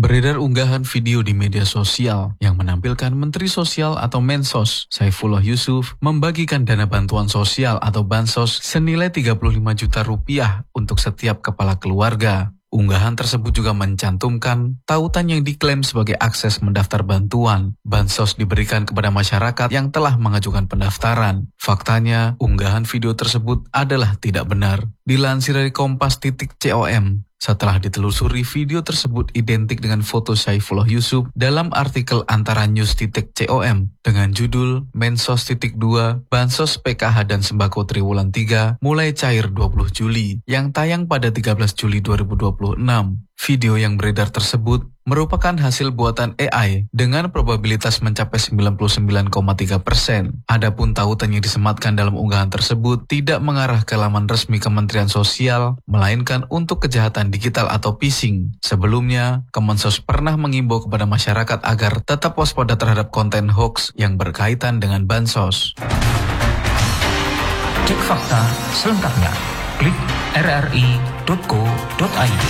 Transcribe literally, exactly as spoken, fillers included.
Beredar unggahan video di media sosial yang menampilkan Menteri Sosial atau Mensos Saifullah Yusuf membagikan dana bantuan sosial atau bansos senilai tiga puluh lima juta rupiah untuk setiap kepala keluarga. Unggahan tersebut juga mencantumkan tautan yang diklaim sebagai akses mendaftar bantuan. Bansos diberikan kepada masyarakat yang telah mengajukan pendaftaran. Faktanya, unggahan video tersebut adalah tidak benar. Dilansir dari kompas titik com, setelah ditelusuri video tersebut identik dengan foto Saifullah Yusuf dalam artikel antara news titik com dengan judul Mensos titik dua, Bansos P K H dan Sembako Triwulan tiga mulai cair dua puluh Juli yang tayang pada tiga belas Juli dua ribu dua puluh enam. Video yang beredar tersebut merupakan hasil buatan A I dengan probabilitas mencapai sembilan puluh sembilan koma tiga persen. Adapun tautan yang disematkan dalam unggahan tersebut tidak mengarah ke laman resmi Kementerian Sosial, melainkan untuk kejahatan digital atau phishing. Sebelumnya, Kemensos pernah mengimbau kepada masyarakat agar tetap waspada terhadap konten hoax yang berkaitan dengan bansos. Cek fakta selengkapnya. Klik r r i titik co titik i d.